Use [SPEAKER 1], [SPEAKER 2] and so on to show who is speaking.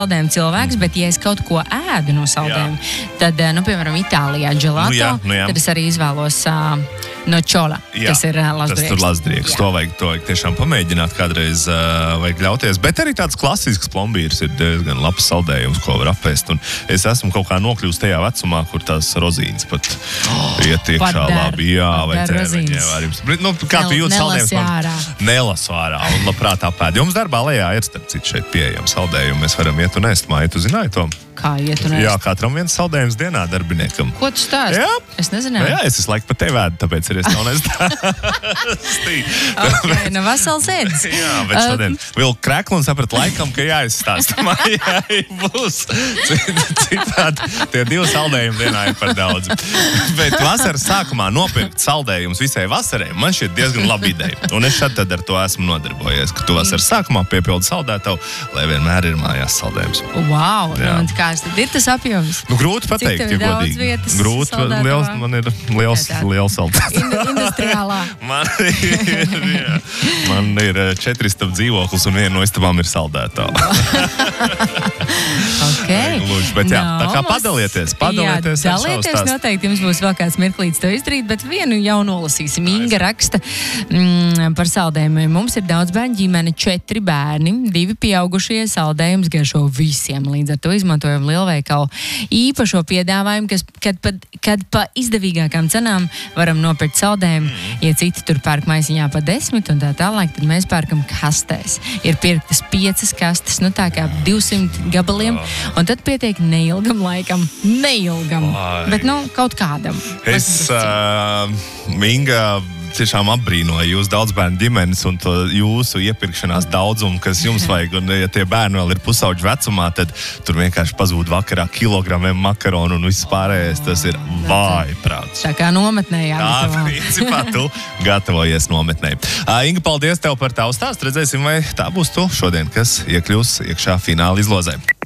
[SPEAKER 1] saldējumu cilvēks, bet ja es kaut ko ēdu no saldējuma, tad, piemēram, Itālijā gelato, tad es arī izvēlos nočola, kas ir lazdrieks.
[SPEAKER 2] Tas tur lazdrieks. To vajag tiešām pamēģināt kādreiz, vajag ļauties. Bet arī tāds klasisks plombīrs ir diezgan labs saldējums, ko var apēst. Un es esmu kaut kā nokļūst tajā vecumā, kur tās rozīnes pat iet iekšā labi. Jā, vai cēmeņi. Kā tu jūti saldējums? Nelasu ārā. Un labprāt apēd. Jums darbā lejā ir starp citu šeit pieejam saldējumu. Mēs varam iet un ēst māju. Tu zināji to?
[SPEAKER 1] Kā iet un ēst?
[SPEAKER 2] Jā, katram viens saldējums dienā darbiniekam.
[SPEAKER 1] Ko tu stāsti?
[SPEAKER 2] Jā.
[SPEAKER 1] Es nezināju.
[SPEAKER 2] Jā, es visu laiku pa tevi ēdu, tāpēc ir es nav nestāstī.
[SPEAKER 1] Nu vesels ēdis.
[SPEAKER 2] Jā, bet šodien vēl kreklu un saprat laikam, ka jāizstāsta mājai būs. Citādi tie 2 saldējumi dienā ir par daudz. Bet vasaras sākumā nopirkt saldējumus visai vasarai, man šķiet diezgan laba ideja. Un es šad tad ar to esmu nodarbojies, ka tu vasaras sākumā piepildi saldētavu, lai vienmēr ir mājās saldējums.
[SPEAKER 1] Wow, un kāds tad ir tas apjoms?
[SPEAKER 2] Nu, grūti pateikt, ja godīgi. Grūti, man ir liels saldētājs.
[SPEAKER 1] Industriālā.
[SPEAKER 2] Man ir 4 istab dzīvoklis un viena no istabām ir saldētava. Bet jā, tā kā padalieties.
[SPEAKER 1] Dalieties noteikti, jums būs vēl kāds mirklīts to izdarīt, bet vienu jau nolasīsim. Inga raksta par saldējumiem. Mums ir daudz bērnu ģimene, 4 bērni, 2 pieaugušie, saldējums garšo visiem. Līdz ar to izmantojam lielveikalu īpašo piedāvājumu, kad pa izdevīgākām cenām varam nopirkt saldējumu. Ja citi tur pērk maisiņā pa 10 un tā tālāk, tad mēs pērkam kastēs. Ir pirktas 5 kastes, tā kā 200 gabaliem, un tad pietiek neilgam laikam. Neilgam, bet kaut kādam.
[SPEAKER 2] Inga, tiešām apbrīnoju jūs daudz bērnu ģimenes un to jūsu iepirkšanās daudzumu, kas jums vajag. Un ja tie bērni vēl ir pusauģu vecumā, tad tur vienkārši pazūd vakarā kilogramiem makaronu un viss pārējais. Tas ir vājprāts.
[SPEAKER 1] Tā kā nometnē jāgatavo.
[SPEAKER 2] Tā, principā, tu gatavojies nometnē. Inga, paldies tev par tavu stāstu. Redzēsim, vai tā būs tu šodien, kas iekļūs iekšā fināla izlozē.